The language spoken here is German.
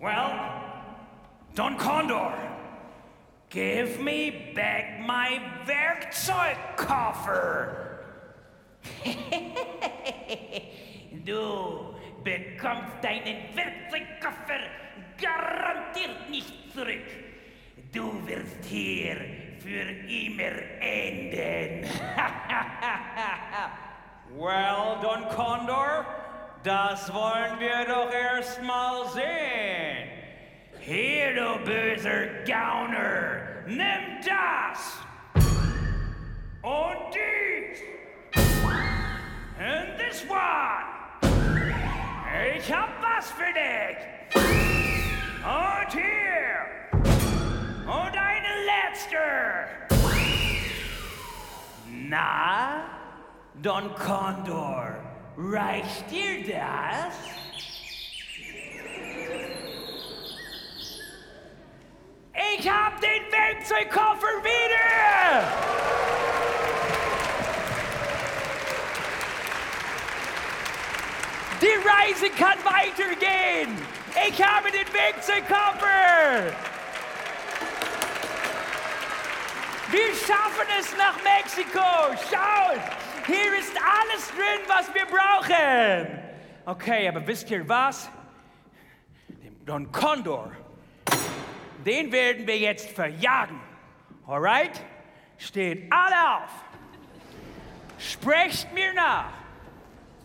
Well, Don Condor, give me back my Werkzeugkoffer. Du bekommst deinen Werkzeugkoffer garantiert nicht zurück. Du wirst hier für immer enden. Well, Don Condor, das wollen wir doch erst mal sehen. Hier, du böser Gauner, nimm das! Und dies! And this one! Ich hab was für dich! Und hier! Und eine letzte! Na, Don Condor, reicht dir das? Ich hab den Werkzeugkoffer wieder! Die Reise kann weitergehen! Ich habe den Werkzeugkoffer! Wir schaffen es nach Mexiko! Schaut! Hier ist alles drin, was wir brauchen! Okay, aber wisst ihr was? Den Don Condor, den werden wir jetzt verjagen. Alright? Steht alle auf. Sprecht mir nach.